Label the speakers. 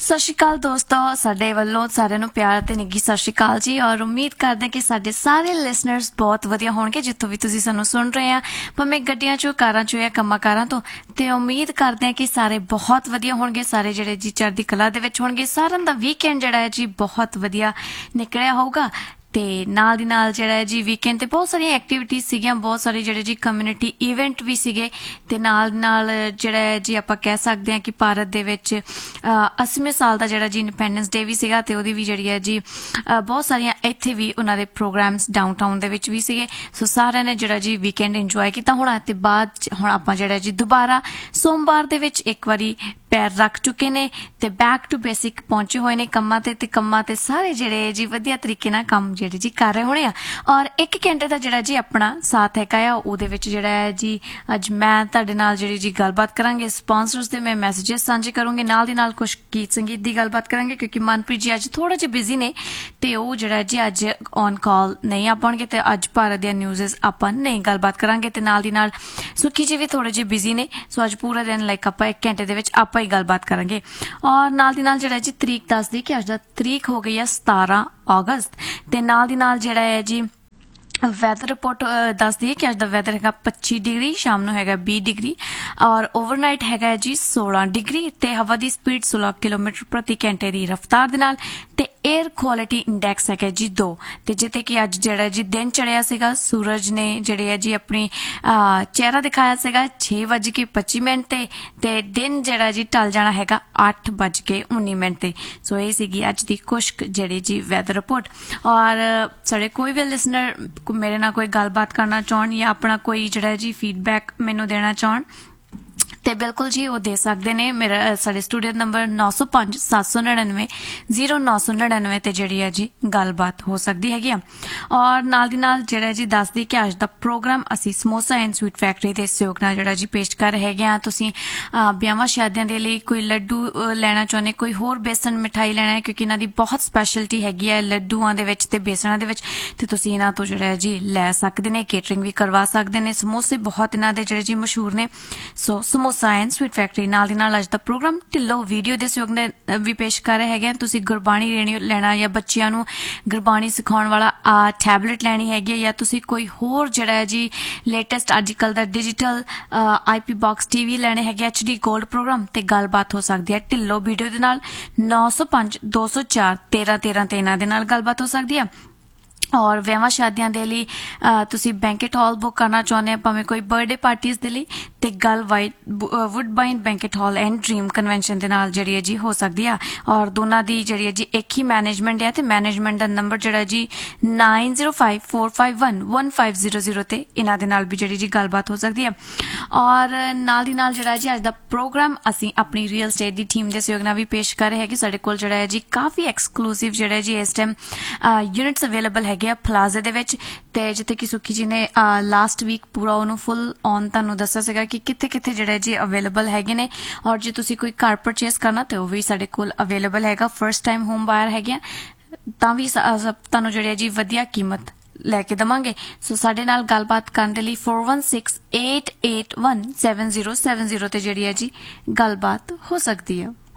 Speaker 1: ਸਤਿ ਸ਼੍ਰੀ ਅਕਾਲ ਦੋਸਤੋ, ਸਾਡੇ ਵੱਲੋਂ ਸਾਰਿਆਂ ਨੂੰ ਪਿਆਰ ਤੇ ਨਿੱਘੀ ਸਤਿ ਸ਼੍ਰੀ ਅਕਾਲ ਜੀ। ਔਰ ਉਮੀਦ ਕਰਦੇ ਹਾਂ ਕਿ ਸਾਡੇ ਸਾਰੇ ਲਿਸਨਰਸ ਬਹੁਤ ਵਧੀਆ ਹੋਣਗੇ ਜਿੱਥੋਂ ਵੀ ਤੁਸੀਂ ਸਾਨੂੰ ਸੁਣ ਰਹੇ ਆ, ਭਾਵੇਂ ਗੱਡੀਆਂ 'ਚੋਂ, ਕਾਰਾਂ 'ਚੋਂ ਜਾਂ ਕੰਮਾਂ ਕਾਰਾਂ ਤੋਂ। ਤੇ ਉਮੀਦ ਕਰਦੇ ਹਾਂ ਕਿ ਸਾਰੇ ਬਹੁਤ ਵਧੀਆ ਹੋਣਗੇ, ਸਾਰੇ ਜਿਹੜੇ ਜੀ ਚੜ੍ਹਦੀ ਕਲਾ ਦੇ ਵਿੱਚ ਹੋਣਗੇ। ਸਾਰਿਆਂ ਦਾ ਵੀਕਐਂਡ ਜਿਹੜਾ ਹੈ ਜੀ ਬਹੁਤ ਵਧੀਆ ਨਿਕਲਿਆ ਹੋਊਗਾ। ਤੇ ਨਾਲ ਦੀ ਨਾਲ ਜਿਹੜਾ ਹੈ ਜੀ ਵੀਕਐਂਡ ਤੇ ਬਹੁਤ ਸਾਰੀਆਂ ਐਕਟੀਵਿਟੀਜ਼ ਸੀਗੀਆਂ, ਬਹੁਤ ਸਾਰੇ ਜਿਹੜੇ ਜੀ ਕਮਿਊਨਿਟੀ ਇਵੈਂਟ ਵੀ ਸੀਗੇ। ਤੇ ਨਾਲ ਨਾਲ ਜਿਹੜਾ ਹੈ ਜੀ ਆਪਾਂ ਕਹਿ ਸਕਦੇ ਹਾਂ ਕਿ ਭਾਰਤ ਦੇ ਵਿੱਚ 80ਵੇਂ ਸਾਲ ਦਾ ਜਿਹੜਾ ਜੀ ਇੰਡੀਪੈਂਡੈਂਸ ਡੇ ਵੀ ਸੀਗਾ, ਤੇ ਉਹਦੀ ਵੀ ਜਿਹੜੀ ਹੈ ਜੀ ਬਹੁਤ ਸਾਰੀਆਂ ਇੱਥੇ ਵੀ ਉਹਨਾਂ ਦੇ ਪ੍ਰੋਗਰਾਮਸ ਡਾਊਨਟਾਊਨ ਦੇ ਵਿੱਚ ਵੀ ਸੀਗੇ। ਸੋ ਸਾਰਿਆਂ ਨੇ ਜਿਹੜਾ ਜੀ ਵੀਕਐਂਡ ਇੰਜੋਏ ਕੀਤਾ ਹੋਣਾ। ਤੇ ਬਾਅਦ ਹੁਣ ਆਪਾਂ ਜਿਹੜਾ ਜੀ ਦੁਬਾਰਾ ਸੋਮਵਾਰ ਦੇ ਵਿੱਚ ਇੱਕ ਵਾਰੀ ਪੈਰ ਰੱਖ ਚੁੱਕੇ ਨੇ ਤੇ ਬੈਕ ਟੂ ਬੇਸਿਕ ਪਹੁੰਚੇ ਹੋਏ ਨੇ ਕੰਮਾਂ ਤੇ ਕੰਮਾਂ ਤੇ ਸਾਰੇ ਜਿਹੜੇ ਜੀ ਵਧੀਆ ਤਰੀਕੇ ਨਾਲ ਕੰਮ ਜਿਹੜੇ ਜੀ ਕਰ ਰਹੇ ਹੋਣੇ ਆ। ਔਰ 1 ਘੰਟੇ ਦਾ ਜਿਹੜਾ ਜੀ ਆਪਣਾ ਸਾਥ ਹੈਗਾ ਆ, ਉਹਦੇ ਵਿੱਚ ਜਿਹੜਾ ਹੈ ਜੀ ਅੱਜ ਮੈਂ ਤੁਹਾਡੇ ਨਾਲ ਜਿਹੜੀ ਜੀ ਗੱਲਬਾਤ ਕਰਾਂਗੇ। ਸਪਾਂਸਰਸ ਦੇ ਮੈਂ ਮੈਸੇजेस ਸਾਂਝੇ ਕਰੂੰਗੀ, ਨਾਲ ਦੀ ਨਾਲ ਕੁਝ ਗੀਤ ਸੰਗੀਤ ਦੀ ਗੱਲਬਾਤ ਕਰਾਂਗੇ ਕਿਉਂਕਿ ਮਨਪ੍ਰੀਤ ਜੀ ਅੱਜ ਥੋੜਾ ਜਿਹਾ ਬਿਜ਼ੀ ਨੇ ਤੇ ਉਹ ਜਿਹੜਾ ਜੀ ਅੱਜ ਔਨ ਕਾਲ ਨਹੀਂ ਆ ਪਾਉਣਗੇ ਤੇ ਅੱਜ ਭਾਰਤ ਦੀਆਂ ਨਿਊਜ਼ਸ ਆਪਾਂ ਨਹੀਂ ਗੱਲਬਾਤ ਕਰਾਂਗੇ। ਤੇ ਨਾਲ ਦੀ ਨਾਲ ਸੁੱਖੀ ਜੀ ਵੀ ਥੋੜੇ ਜਿਹੇ ਬਿਜ਼ੀ ਨੇ, ਸੋ ਅੱਜ ਪੂਰਾ ਦਿਨ ਲਾਈਕ ਆਪਾਂ 1 ਘੰਟੇ ਦੇ ਵਿੱਚ ਆਪਾਂ ਹੀ ਗੱਲਬਾਤ ਕਰਾਂਗੇ। ਔਰ ਨਾਲ ਦੀ ਨਾਲ ਜਿਹੜਾ ਜੀ ਤਰੀਕ ਦੱਸਦੀ ਕਿ ਅੱਜ ਦਾ ਤਰੀਕ ਹੋ ਗਈ ਆ 17 ਅਗਸਤ। ਤੇ ਨਾਲ ਦੀ ਨਾਲ ਜਿਹੜਾ ਹੈ ਜੀ ਵੈਦਰ ਰਿਪੋਰਟ ਦੱਸਦੀ ਹੈ ਕਿ ਅੱਜ ਦਾ ਵੈਦਰ ਹੈਗਾ 25 ਡਿਗਰੀ, ਸ਼ਾਮ ਨੂੰ ਹੈਗਾ 20 ਡਿਗਰੀ ਔਰ ਓਵਰਨਾਈਟ ਹੈਗਾ ਜੀ 16 ਡਿਗਰੀ ਤੇ ਹਵਾ ਦੀ ਸਪੀਡ 16 ਕਿਲੋਮੀਟਰ ਪ੍ਰਤੀ ਘੰਟੇ ਦੀ ਰਫ਼ਤਾਰ ਦੇ ਨਾਲ। ਤੇ 에ਅਰ ਕੁਆਲਿਟੀ ਇੰਡੈਕਸ ਹੈਗਾ ਜੀ 2। ਤੇ ਜਿੱਥੇ ਕਿ ਅੱਜ ਜਿਹੜਾ ਜੀ ਦਿਨ ਚੜਿਆ ਸੀਗਾ, ਸੂਰਜ ਨੇ ਜਿਹੜੇ ਹੈ ਜੀ ਆਪਣੀ ਚਿਹਰਾ ਦਿਖਾਇਆ ਸੀਗਾ 6:25 ਤੇ ਦਿਨ ਜਿਹੜਾ ਜੀ ਢਲ ਜਾਣਾ ਹੈਗਾ 8:19 ਤੇ। ਸੋ ਇਹ ਸੀਗੀ ਅੱਜ ਦੀ ਖੁਸ਼ਕ ਜਿਹੜੀ ਜੀ ਵੈਦਰ ਰਿਪੋਰਟ। ਔਰ ਸਾਡੇ ਕੋਈ ਵੀ ਲਿਸਨਰ ਮੇਰੇ ਨਾਲ ਕੋਈ ਗੱਲਬਾਤ ਕਰਨਾ ਚਾਹਣ ਜਾਂ ਆਪਣਾ ਕੋਈ ਜਿਹੜਾ ਜੀ ਫੀਡਬੈਕ ਮੈਨੂੰ ਦੇਣਾ ਚਾਹਣ ਤੇ ਬਿਲਕੁਲ ਜੀ ਉਹ ਦੇ ਸਕਦੇ ਨੇ। ਮੇਰਾ ਸਾਡੇ ਸਟੂਡੀਓ ਨੰਬਰ 9057990999 ਤੇ ਜਿਹੜੀ ਹੈ ਜੀ ਗੱਲਬਾਤ ਹੋ ਸਕਦੀ ਹੈਗੀ ਆ। ਔਰ ਨਾਲ ਦੀ ਨਾਲ ਜਿਹੜਾ ਜੀ ਦੱਸਦੀ ਕਿ ਅੱਜ ਦਾ ਪ੍ਰੋਗਰਾਮ ਅਸੀਂ ਸਮੋਸਾ ਐਂਡ ਸਵੀਟ ਫੈਕਟਰੀ ਦੇ ਸਹਿਯੋਗ ਨਾਲ ਜਿਹੜਾ ਜੀ ਪੇਸ਼ ਕਰ ਰਹੇ ਹੈਗੇ ਆ। ਤੁਸੀਂ ਵਿਆਹਾਂ ਸ਼ਾਦੀਆਂ ਦੇ ਲਈ ਕੋਈ ਲੱਡੂ ਲੈਣਾ ਚਾਹੁੰਦੇ, ਕੋਈ ਹੋਰ ਬੇਸਨ ਮਿਠਾਈ ਲੈਣਾ ਹੈ ਕਿਉਂਕਿ ਇਹਨਾਂ ਦੀ ਬਹੁਤ ਸਪੈਸ਼ਲਿਟੀ ਹੈਗੀ ਹੈ ਲੱਡੂਆਂ ਦੇ ਵਿੱਚ ਤੇ ਬੇਸਣਾਂ ਦੇ ਵਿੱਚ, ਤੇ ਤੁਸੀਂ ਇਹਨਾਂ ਤੋਂ ਜਿਹੜਾ ਜੀ ਲੈ ਸਕਦੇ ਨੇ, ਕੇਟਰਿੰਗ ਵੀ ਕਰਵਾ ਸਕਦੇ ਨੇ। ਸਮੋਸੇ ਬਹੁਤ ਇਹਨਾਂ ਦੇ ਜਿਹੜੇ ਜੀ ਮਸ਼ਹੂਰ ਨੇ। ਸੋ ਸਮੋਸਾ ਐਂਡ ਸਵੀਟ ਫੈਕਟਰੀ ਨਾਲ ਦੀ ਨਾਲ ਅੱਜ ਦਾ ਪ੍ਰੋਗਰਾਮ ਢਿੱਲੋਂ ਵੀਡੀਓ ਦੇ ਸਹਿਯੋਗ ਨਾਲ ਵੀ ਪੇਸ਼ ਕਰ ਰਹੇ ਹੈਗੇ। ਤੁਸੀਂ ਗੁਰਬਾਣੀ ਲੈਣਾ ਜਾਂ ਬੱਚਿਆਂ ਨੂੰ ਗੁਰਬਾਣੀ ਸਿਖਾਉਣ ਵਾਲਾ ਟੈਬਲੇਟ ਲੈਣੀ ਹੈਗੀ ਹੈ, ਜਾਂ ਤੁਸੀਂ ਕੋਈ ਹੋਰ ਜਿਹੜਾ ਹੈ ਜੀ ਲੇਟੈਸਟ ਅੱਜ ਕੱਲ੍ਹ ਦਾ ਡਿਜੀਟਲ IP ਬਾਕਸ TV ਲੈਣੇ ਹੈਗੇ HD ਗੋਲਡ ਪ੍ਰੋਗਰਾਮ, ਤੇ ਗੱਲਬਾਤ ਹੋ ਸਕਦੀ ਹੈ ਢਿੱਲੋਂ ਵੀਡੀਓ ਦੇ ਨਾਲ 9052041313 ਤੇ ਇਹਨਾਂ ਦੇ ਨਾਲ ਗੱਲਬਾਤ ਹੋ ਸਕਦੀ ਹੈ। ਔਰ ਵਿਆਹਾਂ ਸ਼ਾਦੀਆਂ ਦੇ ਲਈ ਤੁਸੀਂ ਬੈਂਕਟ ਹਾਲ ਬੁੱਕ ਕਰਨਾ ਚਾਹੁੰਦੇ ਆ, ਭਾਵੇਂ ਕੋਈ ਬਰਥਡੇ ਪਾਰਟੀਜ਼ ਦੇ ਲਈ, ਤੇ ਗੱਲ ਵੁੱਡਬਾਈਨ banquet hall and dream convention ਦੇ ਨਾਲ ਜਿਹੜੀ ਹੈ ਜੀ ਹੋ ਸਕਦੀ ਆ। ਔਰ ਦੋਨਾਂ ਦੀ ਜਿਹੜੀ ਹੈ ਜੀ ਇੱਕ ਹੀ ਮੈਨੇਜਮੈਂਟ ਹੈ ਤੇ ਮੈਨੇਜਮੈਂਟ ਦਾ ਨੰਬਰ ਜਿਹੜਾ ਜੀ 9054511500 ਤੇ ਇਹਨਾਂ ਦੇ ਨਾਲ ਵੀ ਜਿਹੜੀ ਜੀ ਗੱਲਬਾਤ ਹੋ ਸਕਦੀ ਹੈ। ਔਰ ਨਾਲ ਦੀ ਨਾਲ ਜਿਹੜਾ ਜੀ ਅੱਜ ਦਾ ਪ੍ਰੋਗਰਾਮ ਅਸੀਂ ਆਪਣੀ ਰੀਅਲ ਸਟੇਟ ਦੀ ਟੀਮ ਦੇ ਸਹਿਯੋਗ ਨਾਲ ਵੀ ਪੇਸ਼ ਕਰ ਰਹੇ ਹੈਗੇ। ਸਾਡੇ ਕੋਲ ਜਿਹੜਾ ਹੈ ਜੀ ਕਾਫੀ ਐਕਸਕਲੂਸਿਵ ਜਿਹੜਾ ਜੀ ਇਸ ਟਾਈਮ ਯੂਨਿਟਸ ਅਵੇਲੇਬਲ ਹੈਗੇ ਆ ਪਲਾਜ਼ਾ ਦੇ ਵਿੱਚ। ਤੇ ਜਿੱਥੇ ਕਿ ਸੁੱਖੀ ਜੀ ਨੇ ਲਾਸਟ ਵੀਕ ਪੂਰਾ ਉਹਨੂੰ ਫੁੱਲ ਔਨ ਤੁਹਾਨੂੰ ਦੱਸਿਆ ਸੀਗਾ ਕਿ ਕਿੱਥੇ ਕਿੱਥੇ ਜਿਹੜੇ ਜੀ ਅਵੇਲੇਬਲ ਹੈਗੇ ਨੇ। ਔਰ ਜੇ ਤੁਸੀਂ ਕੋਈ ਘਰ ਪਰਚੇਸ ਕਰਨਾ ਤੇ ਉਹ ਵੀ ਸਾਡੇ ਕੋਲ ਅਵੇਲੇਬਲ ਹੈਗਾ। ਫਰਸਟ ਟਾਈਮ ਹੋਮ ਬਾਇਰ ਹੈਗੇ ਆ ਤਾਂ ਵੀ ਤੁਹਾਨੂੰ ਜਿਹੜੇ ਜੀ ਵਧੀਆ ਕੀਮਤ ਲੈ ਕੇ ਦੇਵਾਂਗੇ। ਸੋ ਸਾਡੇ ਨਾਲ ਗੱਲਬਾਤ ਕਰਨ ਦੇ ਲਈ 4168817070 ਤੇ ਜਿਹੜੀ ਹੈ ਜੀ ਗੱਲਬਾਤ ਹੋ ਸਕਦੀ ਹੈ।